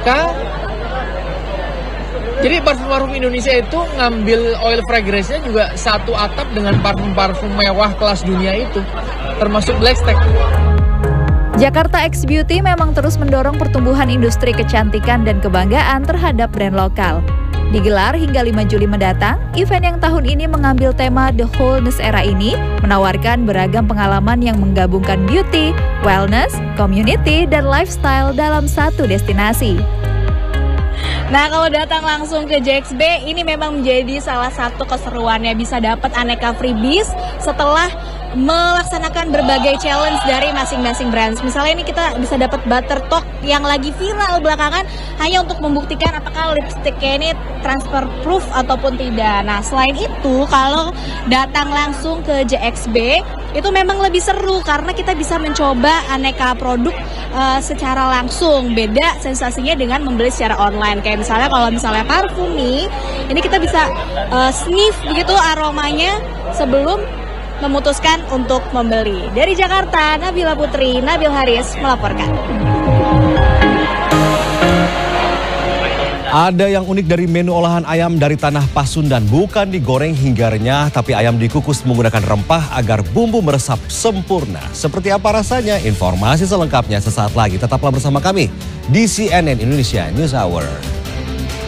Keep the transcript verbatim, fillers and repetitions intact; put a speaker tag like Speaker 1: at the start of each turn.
Speaker 1: mereka, jadi parfum-parfum Indonesia itu ngambil oil fragrance-nya juga satu atap dengan parfum-parfum mewah kelas dunia itu, termasuk Blackstack.
Speaker 2: Jakarta X Beauty memang terus mendorong pertumbuhan industri kecantikan dan kebanggaan terhadap brand lokal. Digelar hingga lima Juli mendatang, event yang tahun ini mengambil tema The Wholeness Era ini menawarkan beragam pengalaman yang menggabungkan beauty, wellness, community, dan lifestyle dalam satu destinasi.
Speaker 3: Nah, kalau datang langsung ke J X B, ini memang menjadi salah satu keseruannya, bisa dapat aneka freebies setelah melaksanakan berbagai challenge dari masing-masing brands. Misalnya ini kita bisa dapat Butter Talk yang lagi viral belakangan hanya untuk membuktikan apakah lipstiknya ini transfer proof ataupun tidak. Nah, selain itu kalau datang langsung ke J X B itu memang lebih seru karena kita bisa mencoba aneka produk uh, secara langsung. Beda sensasinya dengan membeli secara online. Kayak misalnya kalau misalnya parfum nih, ini kita bisa uh, sniff begitu aromanya sebelum memutuskan untuk membeli. Dari Jakarta, Nabila Putri, Nabil Haris melaporkan.
Speaker 4: Ada yang unik dari menu olahan ayam dari tanah Pasundan. Bukan digoreng hingga renyah, tapi ayam dikukus menggunakan rempah agar bumbu meresap sempurna. Seperti apa rasanya? Informasi selengkapnya sesaat lagi. Tetaplah bersama kami di C N N Indonesia News Hour.